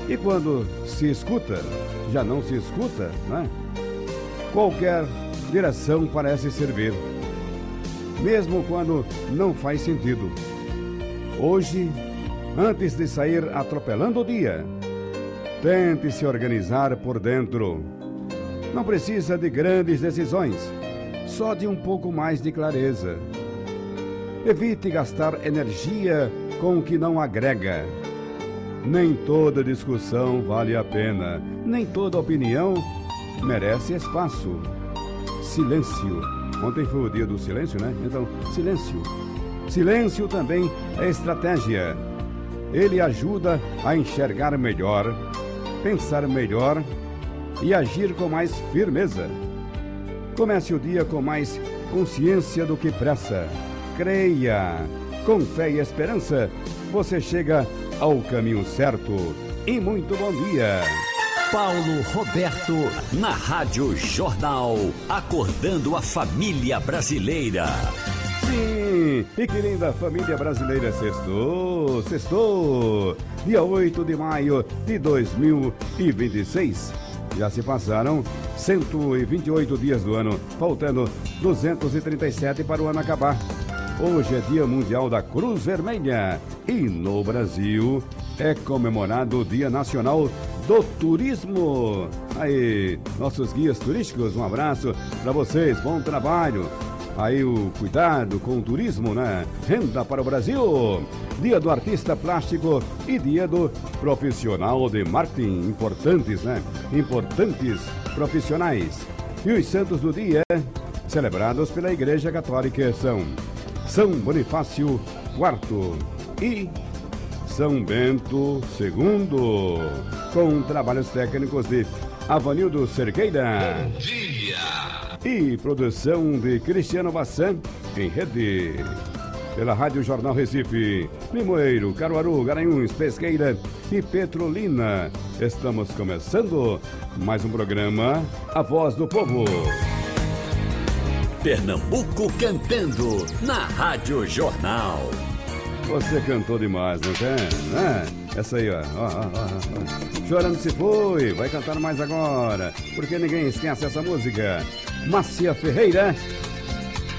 E quando se escuta, já não se escuta, né? Qualquer direção parece servir, mesmo quando não faz sentido. Hoje, antes de sair atropelando o dia, tente se organizar por dentro. Não precisa de grandes decisões, só de um pouco mais de clareza. Evite gastar energia com o que não agrega. Nem toda discussão vale a pena, nem toda opinião merece espaço. Silêncio. Ontem foi o dia do silêncio, né? Então, silêncio. Silêncio também é estratégia. Ele ajuda a enxergar melhor, pensar melhor e agir com mais firmeza. Comece o dia com mais consciência do que pressa. Creia. Com fé e esperança, você chega ao caminho certo. E muito bom dia. Paulo Roberto, na Rádio Jornal, acordando a família brasileira. Sim, e que linda família brasileira, sextou, dia 8 de maio de 2026. Já se passaram 128 dias do ano, faltando 237 para o ano acabar. Hoje é Dia Mundial da Cruz Vermelha e no Brasil é comemorado o Dia Nacional do Turismo. Aí, nossos guias turísticos, um abraço para vocês, bom trabalho. Aí o cuidado com o turismo, né? Renda para o Brasil. Dia do Artista Plástico e Dia do Profissional de Marketing. Importantes, né? Importantes profissionais. E os santos do dia, celebrados pela Igreja Católica, são São Bonifácio IV e São Bento II, com trabalhos técnicos de Avanildo Cerqueira. Bom dia! E produção de Cristiano Bassan em rede. Pela Rádio Jornal Recife, Limoeiro, Caruaru, Garanhuns, Pesqueira e Petrolina. Estamos começando mais um programa A Voz do Povo. Pernambuco cantando na Rádio Jornal. Você cantou demais, não tem? Essa aí, ó. Chorando se foi, vai cantar mais agora, porque ninguém esquece essa música. Márcia Ferreira